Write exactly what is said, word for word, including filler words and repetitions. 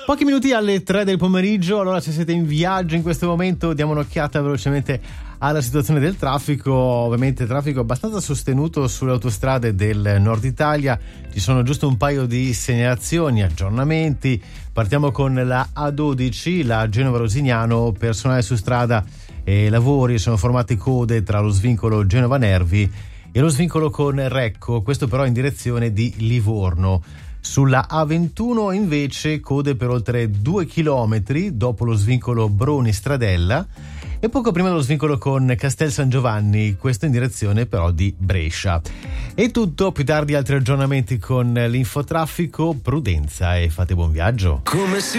Pochi minuti alle tre del pomeriggio, allora se siete in viaggio in questo momento diamo un'occhiata velocemente alla situazione del traffico. Ovviamente traffico abbastanza sostenuto sulle autostrade del nord Italia, ci sono giusto un paio di segnalazioni, aggiornamenti. Partiamo con la A dodici, la Genova-Rosignano, personale su strada e lavori, sono formate code tra lo svincolo Genova-Nervi e lo svincolo con Recco, questo però in direzione di Livorno. Sulla A ventuno invece code per oltre due chilometri dopo lo svincolo Broni-Stradella e poco prima dello svincolo con Castel San Giovanni, questo in direzione però di Brescia. E tutto, più tardi altri aggiornamenti con l'infotraffico. Prudenza e fate buon viaggio. Come si